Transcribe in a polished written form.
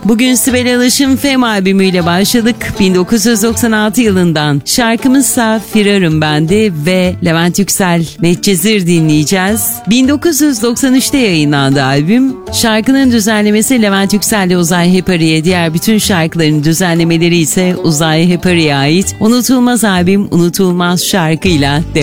Bugün Sibel Alaş'ın Fem albümüyle başladık. 1996 yılından şarkımızsa Firarım Bendi ve Levent Yüksel, Medcezir dinleyeceğiz. 1993'te yayınlandı albüm. Şarkının düzenlemesi Levent Yüksel ile Uzay Hepari'ye, diğer bütün şarkıların düzenlemeleri ise Uzay Hepari'ye ait. Unutulmaz albüm, unutulmaz şarkıyla